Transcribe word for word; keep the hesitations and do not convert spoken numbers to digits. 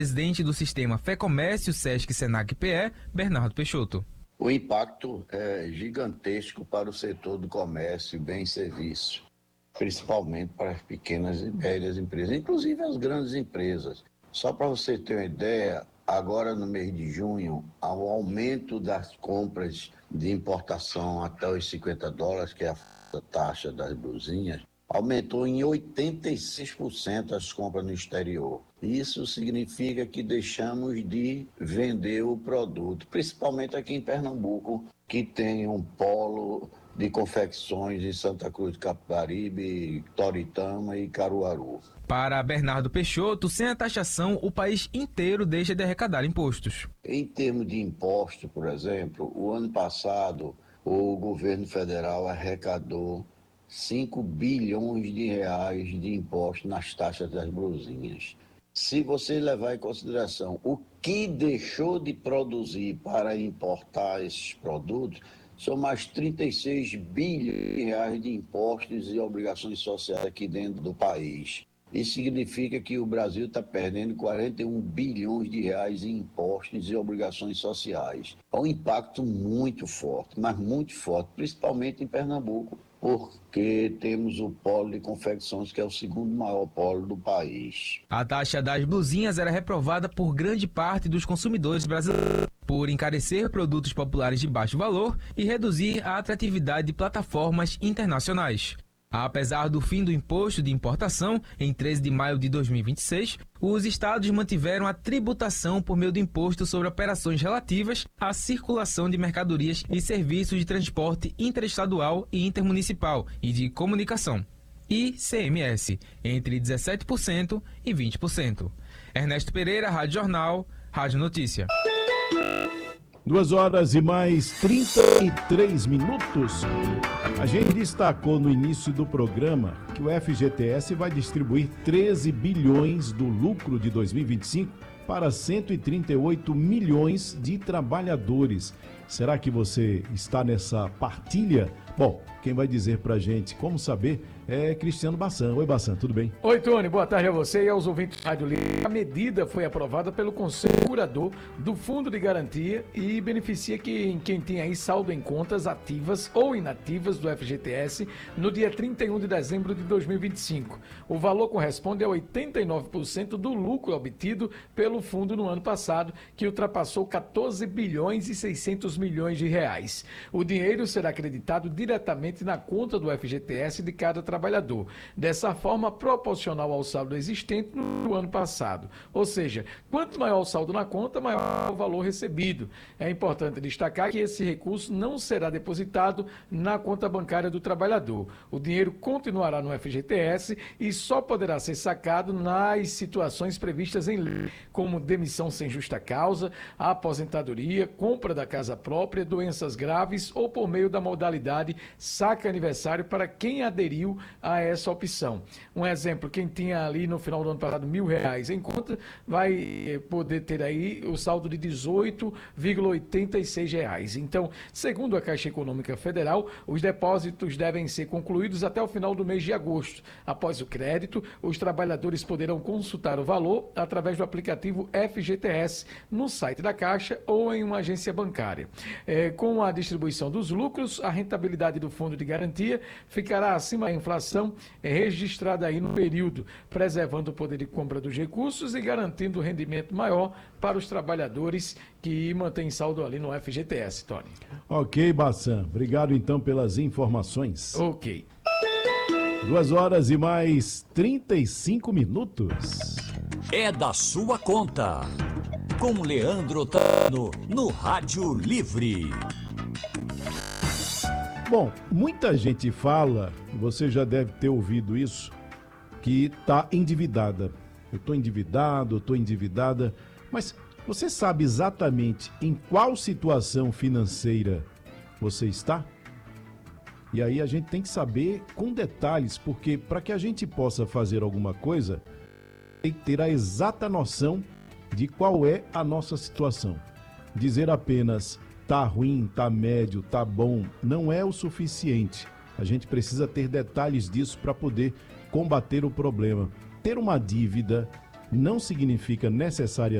Presidente do Sistema Fé Comércio, Sesc, Senac, P E, Bernardo Peixoto. O impacto é gigantesco para o setor do comércio, bem e serviço, principalmente para as pequenas e médias empresas, inclusive as grandes empresas. Só para você ter uma ideia, agora no mês de junho, há um aumento das compras de importação até os cinquenta dólares, que é a taxa das blusinhas, aumentou em oitenta e seis por cento as compras no exterior. Isso significa que deixamos de vender o produto, principalmente aqui em Pernambuco, que tem um polo de confecções em Santa Cruz do Capibaribe, Toritama e Caruaru. Para Bernardo Peixoto, sem a taxação, o país inteiro deixa de arrecadar impostos. Em termos de imposto, por exemplo, o ano passado o governo federal arrecadou cinco bilhões de reais de imposto nas taxas das blusinhas. Se você levar em consideração o que deixou de produzir para importar esses produtos, são mais trinta e seis bilhões de reais de impostos e obrigações sociais aqui dentro do país. Isso significa que o Brasil está perdendo quarenta e um bilhões de reais em impostos e obrigações sociais. É um impacto muito forte, mas muito forte, principalmente em Pernambuco, porque temos o polo de confecções, que é o segundo maior polo do país. A taxa das blusinhas era reprovada por grande parte dos consumidores brasileiros, por encarecer produtos populares de baixo valor e reduzir a atratividade de plataformas internacionais. Apesar do fim do imposto de importação, em treze de maio de dois mil e vinte e seis, os estados mantiveram a tributação por meio do imposto sobre operações relativas à circulação de mercadorias e serviços de transporte interestadual e intermunicipal e de comunicação, I C M S, entre dezessete por cento e vinte por cento. Ernesto Pereira, Rádio Jornal, Rádio Notícia. Duas horas e mais trinta e três minutos. A gente destacou no início do programa que o F G T S vai distribuir treze bilhões do lucro de dois mil e vinte e cinco para cento e trinta e oito milhões de trabalhadores. Será que você está nessa partilha? Bom, quem vai dizer pra gente como saber é Cristiano Bassan. Oi, Bassan, tudo bem? Oi, Tony, boa tarde a você e aos ouvintes do Rádio Livre. A medida foi aprovada pelo Conselho Curador do Fundo de Garantia e beneficia quem, quem tem aí saldo em contas ativas ou inativas do F G T S no dia trinta e um de dezembro de dois mil e vinte e cinco. O valor corresponde a oitenta e nove por cento do lucro obtido pelo fundo no ano passado, que ultrapassou quatorze bilhões e seiscentos milhões de reais. O dinheiro será acreditado diretamente na conta do F G T S de cada trabalhador, dessa forma proporcional ao saldo existente no ano passado. Ou seja, quanto maior o saldo na conta, maior o valor recebido. É importante destacar que esse recurso não será depositado na conta bancária do trabalhador. O dinheiro continuará no F G T S e só poderá ser sacado nas situações previstas em lei, como demissão sem justa causa, aposentadoria, compra da casa própria, doenças graves ou por meio da modalidade saque aniversário para quem aderiu a essa opção. Um exemplo, quem tinha ali no final do ano passado mil reais em conta, vai poder ter aí o saldo de dezoito vírgula oitenta e seis reais. Então, segundo a Caixa Econômica Federal, os depósitos devem ser concluídos até o final do mês de agosto. Após o crédito, os trabalhadores poderão consultar o valor através do aplicativo F G T S no site da Caixa ou em uma agência bancária. É, com a distribuição dos lucros, a rentabilidade do Fundo de Garantia ficará acima da inflação registrada aí no período, preservando o poder de compra dos recursos e garantindo rendimento maior para os trabalhadores que mantêm saldo ali no F G T S, Tony. Ok, Bassan. Obrigado então pelas informações. Ok. Duas horas e mais trinta e cinco minutos. É da sua conta. Com Leandro Tano, no Rádio Livre. Bom, muita gente fala, você já deve ter ouvido isso, que está endividada. Eu estou endividado, eu estou endividada, mas você sabe exatamente em qual situação financeira você está? E aí a gente tem que saber com detalhes, porque para que a gente possa fazer alguma coisa, tem que ter a exata noção de qual é a nossa situação. Dizer apenas tá ruim, tá médio, tá bom, não é o suficiente. A gente precisa ter detalhes disso para poder combater o problema. Ter uma dívida não significa necessariamente